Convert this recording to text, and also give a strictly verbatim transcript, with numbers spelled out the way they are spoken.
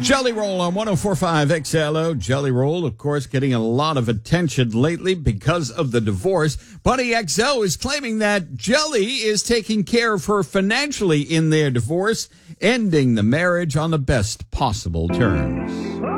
Jelly Roll on one oh four point five X L O. Jelly Roll, of course, getting a lot of attention lately because of the divorce. Buddy X O is claiming that Jelly is taking care of her financially in their divorce, ending the marriage on the best possible terms.